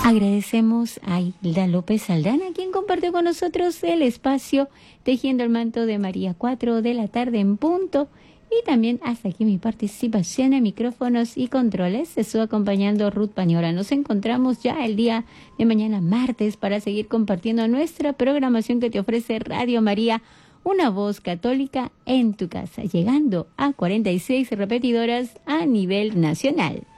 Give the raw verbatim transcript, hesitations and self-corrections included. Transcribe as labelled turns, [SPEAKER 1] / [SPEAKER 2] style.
[SPEAKER 1] Agradecemos a Hilda López Aldana, quien compartió con nosotros el espacio Tejiendo el Manto de María, cuatro de la tarde en punto. Y también hasta aquí mi participación en micrófonos y controles. Se estuvo acompañando Ruth Pañora. Nos encontramos ya el día de mañana, martes, para seguir compartiendo nuestra programación que te ofrece Radio María, una voz católica en tu casa, llegando a cuarenta y seis repetidoras a nivel nacional.